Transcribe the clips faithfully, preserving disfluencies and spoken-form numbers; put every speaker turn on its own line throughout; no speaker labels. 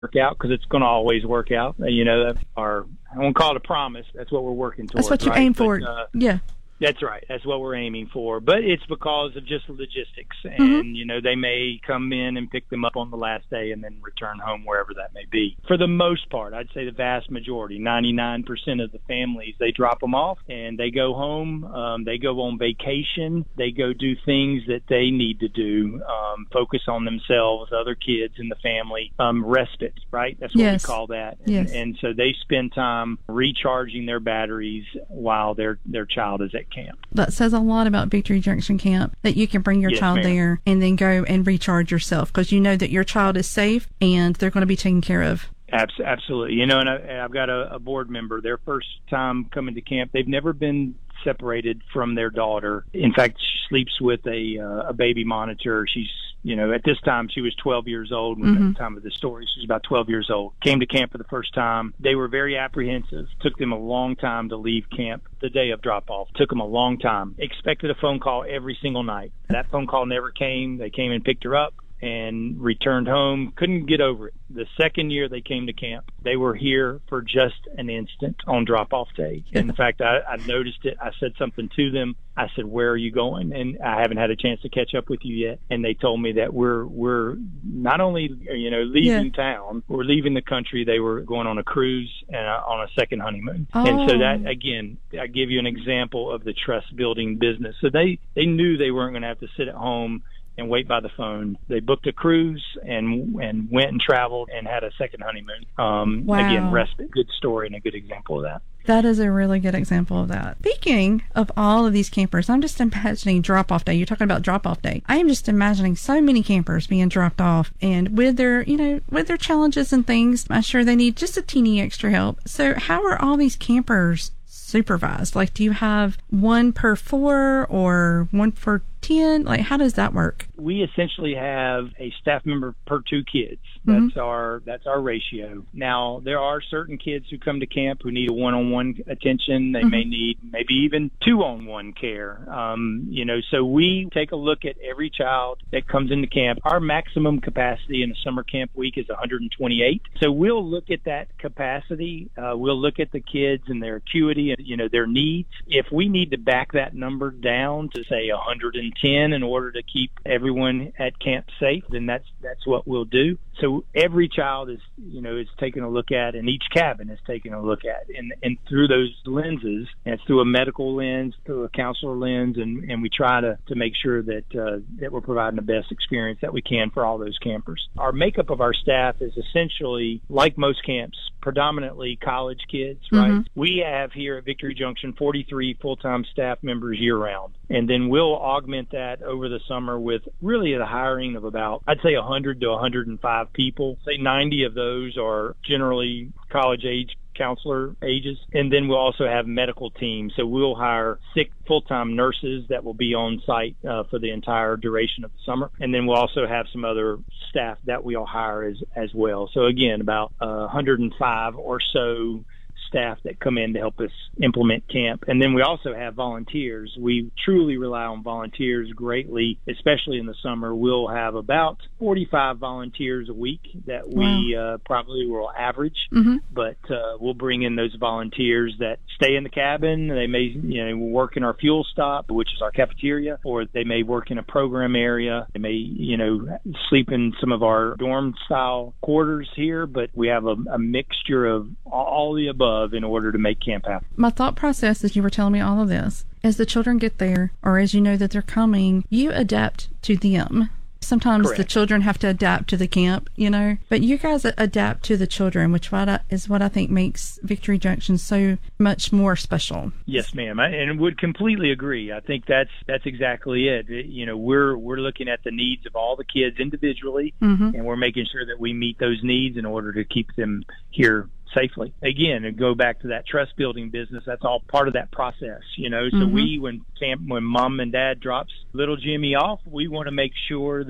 work out, because it's going to always work out. You know, that's our, I won't call it a promise. That's what we're working towards.
That's what you
right?
aim for.
But, uh,
yeah.
That's right. That's what we're aiming for. But it's because of just logistics. And,
mm-hmm.
you know, they may come in and pick them up on the last day and then return home wherever that may be. For the most part, I'd say the vast majority, ninety-nine percent of the families, they drop them off and they go home. Um, they go on vacation. They go do things that they need to do, um, focus on themselves, other kids in the family, um, respite, right? That's what
yes.
we call that. And,
yes.
and so they spend time recharging their batteries while their, their child is at camp.
That says a lot about Victory Junction Camp, that you can bring your
yes,
child
ma'am.
there and then go and recharge yourself, because you know that your child is safe and they're going to be taken care of.
Absolutely. You know, and I, I've got a, a board member, their first time coming to camp, they've never been separated from their daughter. In fact, she sleeps with a, uh, a baby monitor. She's, you know, at this time she was twelve years old. When
mm-hmm.
at the time of the story, she was about twelve years old. Came to camp for the first time. They were very apprehensive. Took them a long time to leave camp the day of drop-off. Took them a long time. Expected a phone call every single night. That phone call never came. They came and picked her up and returned home. Couldn't get over it. The second year they came to camp, they were here for just an instant on drop-off day. In fact, I, I noticed it. I said something to them. I said, "Where are you going?" And I haven't had a chance to catch up with you yet. And they told me that we're we're not only, you know, leaving yeah. town, we're leaving the country. They were going on a cruise and uh, on a second honeymoon.
Oh.
And so that, again, I give you an example of the trust-building business. So they, they knew they weren't going to have to sit at home and wait by the phone. They booked a cruise and and went and traveled and had a second honeymoon. Um,
wow.
Again, respite. Good story and a good example of that.
That is a really good example of that. Speaking of all of these campers, I'm just imagining drop-off day. You're talking about drop-off day. I am just imagining so many campers being dropped off, and with their, you know, with their challenges and things, I'm sure they need just a teeny extra help. So how are all these campers supervised? Like, do you have one per four or one per ten? Like, how does that work?
We essentially have a staff member per two kids. That's
mm-hmm.
our that's our ratio. Now, there are certain kids who come to camp who need a one-on-one attention. They
mm-hmm.
may need maybe even two-on-one care. Um, you know, so we take a look at every child that comes into camp. Our maximum capacity in a summer camp week is one hundred twenty-eight. So we'll look at that capacity. Uh, we'll look at the kids and their acuity and, you know, their needs. If we need to back that number down to, say, one hundred ten in order to keep everyone at camp safe, then that's that's what we'll do. So every child is, you know, is taken a look at, and each cabin is taken a look at, and and through those lenses, and it's through a medical lens, through a counselor lens, and, and we try to, to make sure that uh, that we're providing the best experience that we can for all those campers. Our makeup of our staff is essentially, like most camps, predominantly college kids, right?
Mm-hmm.
We have here at Victory Junction forty-three full-time staff members year-round, and then we'll augment that over the summer with really the hiring of about, I'd say, one hundred to one hundred five people. Say ninety of those are generally college-age counselor ages. And then we'll also have medical teams. So we'll hire six full-time nurses that will be on site uh, for the entire duration of the summer. And then we'll also have some other staff that we'll hire as, as well. So again, about uh, one hundred five or so staff that come in to help us implement camp. And then we also have volunteers. We truly rely on volunteers greatly, especially in the summer. We'll have about forty-five volunteers a week that we wow. uh, probably will average,
mm-hmm.
but uh, we'll bring in those volunteers that stay in the cabin. They may, you know, work in our fuel stop, which is our cafeteria, or they may work in a program area. They may, you know, sleep in some of our dorm style quarters here, but we have a, a mixture of all the above in order to make camp happen.
My thought process as you were telling me all of this, as the children get there, or as you know that they're coming, you adapt to them. Sometimes
Correct.
The children have to adapt to the camp, you know, but you guys adapt to the children, which what I, is what I think makes Victory Junction so much more special.
Yes, ma'am, I, and would completely agree. I think that's that's exactly it. It you know, we're we're looking at the needs of all the kids individually,
mm-hmm.
and we're making sure that we meet those needs in order to keep them here safely. Again, and go back to that trust building business, that's all part of that process, you know. So
mm-hmm.
we, when camp, when mom and dad drops little Jimmy off, we want to make sure that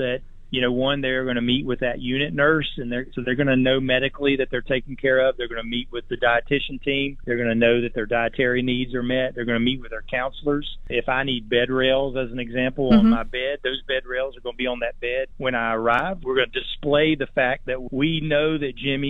you know, one, they're going to meet with that unit nurse, and they're so they're going to know medically that they're taken care of. They're going to meet with the dietitian team. They're going to know that their dietary needs are met. They're going to meet with their counselors. If I need bed rails, as an example, mm-hmm. on my bed, those bed rails are going to be on that bed when I arrive. We're going to display the fact that we know that Jimmy